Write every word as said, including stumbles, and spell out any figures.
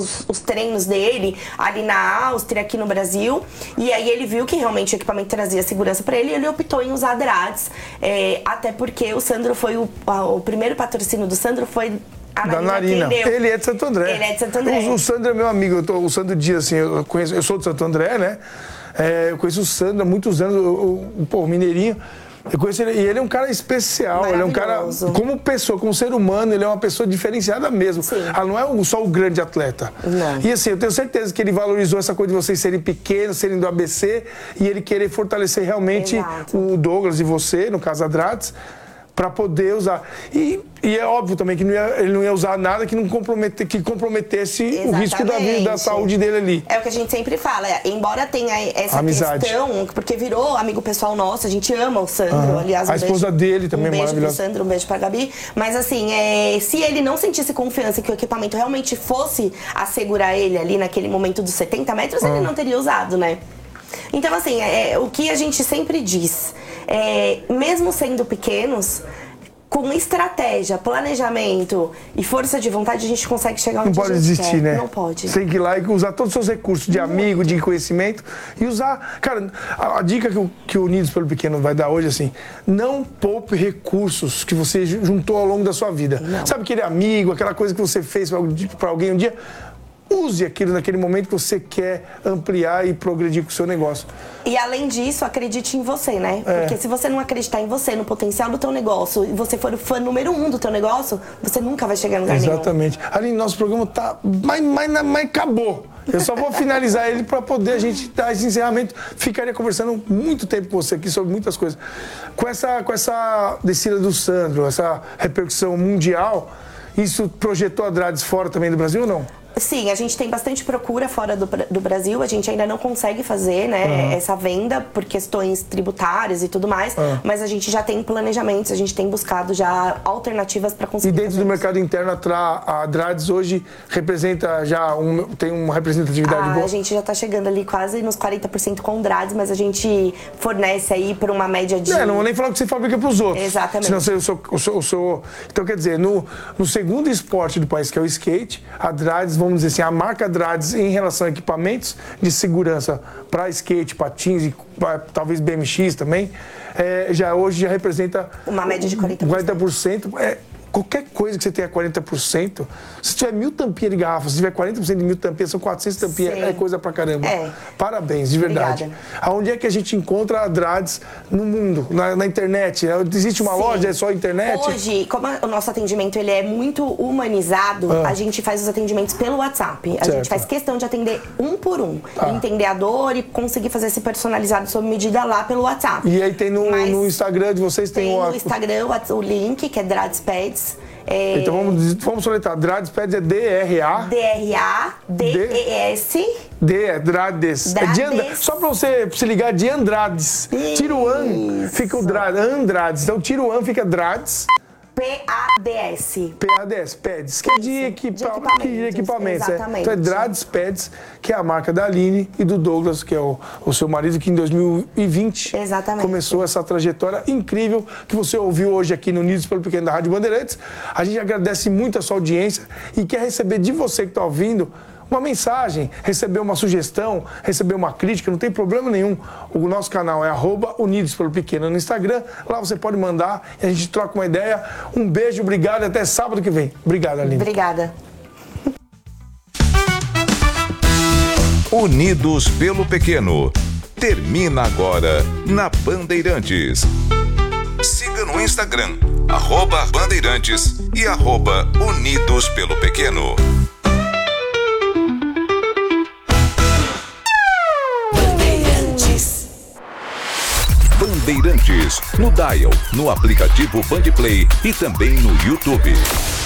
os, os treinos dele ali na Áustria, aqui no Brasil. E aí ele viu que realmente o equipamento trazia segurança pra ele e ele optou em usar Drades. É, até porque o Sandro foi o, o primeiro patrocínio do Sandro foi a da Narina. Ele é de Santo André. Ele é de Santo André. O, o Sandro é meu amigo. Eu tô, o Sandro Dias, assim, eu conheço, eu sou de Santo André, né? É, eu conheço o Sandro há muitos anos, o, o, pô, o mineirinho. Eu conheço ele, e ele é um cara especial, ele é um cara, como pessoa, como ser humano, ele é uma pessoa diferenciada mesmo. Sim. Ah, não é só o grande atleta. Não. E assim, eu tenho certeza que ele valorizou essa coisa de vocês serem pequenos, serem do A B C, e ele querer fortalecer realmente Exato. o Douglas e você, no caso a Drades, para poder usar. E, e é óbvio também que não ia, ele não ia usar nada que, não compromete, que comprometesse Exatamente. o risco da vida, da saúde dele ali. É o que a gente sempre fala, é, embora tenha essa Amizade. questão, porque virou amigo pessoal nosso, a gente ama o Sandro, Uhum. aliás, um a esposa beijo, dele também um é beijo pro maravilhosa. Sandro, um beijo pra Gabi, mas assim, é, se ele não sentisse confiança que o equipamento realmente fosse assegurar ele ali naquele momento dos setenta metros, uhum. ele não teria usado, né? Então assim, é, o que a gente sempre diz, é, mesmo sendo pequenos, com estratégia, planejamento e força de vontade, a gente consegue chegar onde Não pode a gente desistir, quer. né? Não pode. Você tem que ir lá e usar todos os seus recursos de amigo, de conhecimento e usar... Cara, a, a dica que o, que o Unidos pelo Pequeno vai dar hoje, assim, não poupe recursos que você juntou ao longo da sua vida. Não. Sabe aquele amigo, aquela coisa que você fez para alguém um dia? Use aquilo naquele momento que você quer ampliar e progredir com o seu negócio. E além disso, acredite em você, né? É. Porque se você não acreditar em você, no potencial do teu negócio, e você for o fã número um do teu negócio, você nunca vai chegar em lugar nenhum. Exatamente. Ali, nosso programa tá... Mas, mas, mas acabou. Eu só vou finalizar ele para poder a gente dar esse encerramento. Ficaria conversando muito tempo com você aqui sobre muitas coisas. Com essa, com essa descida do Sandro, essa repercussão mundial, isso projetou a Drades fora também do Brasil ou não? Sim, a gente tem bastante procura fora do, do Brasil, a gente ainda não consegue fazer, né, uhum. essa venda por questões tributárias e tudo mais, uhum. mas a gente já tem planejamentos, a gente tem buscado já alternativas para conseguir. E dentro do mercado interno, a Drades hoje representa já, um, tem uma representatividade ah, boa? A gente já está chegando ali quase nos quarenta por cento com Drades, mas a gente fornece aí por uma média de... É, não vou nem falar que você fabrica para os outros. Exatamente. Senão você, o seu, o seu, o seu... Então, quer dizer, no, no segundo esporte do país, que é o skate, a Drades, vamos dizer assim, a marca Drades em relação a equipamentos de segurança para skate, patins e talvez B M X também, é, já hoje já representa uma média de quarenta por cento. quarenta por cento. É, qualquer coisa que você tenha quarenta por cento, se tiver mil tampinhas de garrafa, se tiver quarenta por cento de mil tampinhas, são quatrocentas tampinhas, Sim. é coisa pra caramba. É. Parabéns, de verdade. Obrigada. Aonde é que a gente encontra a Drades no mundo, na, na internet? Existe uma Sim. loja, é só internet? Hoje, como o nosso atendimento ele é muito humanizado, ah. a gente faz os atendimentos pelo WhatsApp. A certo. gente faz questão de atender um por um, ah. entender a dor e conseguir fazer esse personalizado sob medida lá pelo WhatsApp. E aí tem no, no Instagram de vocês, tem, tem o... no Instagram o link, que é Drades Pads. É... Então vamos, vamos soletrar. Drades Pads é D R A. D R A D E S. D é Drades. É de Andra... Só pra você se ligar, de Andrades. Tira o An, fica o Drades. Andrades. Então tira o An, fica Drades. P A D S. P A D S, Pads, que é de, equipa... de equipamentos. De equipamentos é. Exatamente. Então é Drades Pads, que é a marca da Aline e do Douglas, que é o, o seu marido, que em dois mil e vinte Exatamente. começou essa trajetória incrível que você ouviu hoje aqui no Unidos pelo Pequeno da Rádio Bandeirantes. A gente agradece muito a sua audiência e quer receber de você que está ouvindo uma mensagem, receber uma sugestão, receber uma crítica, não tem problema nenhum. O nosso canal é arroba Unidos pelo Pequeno no Instagram. Lá você pode mandar e a gente troca uma ideia. Um beijo, obrigado e até sábado que vem. Obrigado, Aline. Obrigada. Unidos pelo Pequeno. Termina agora na Bandeirantes. Siga no Instagram, arroba Bandeirantes e arroba Unidos pelo Pequeno. Bandeirantes, no Dial, no aplicativo Bandplay e também no YouTube.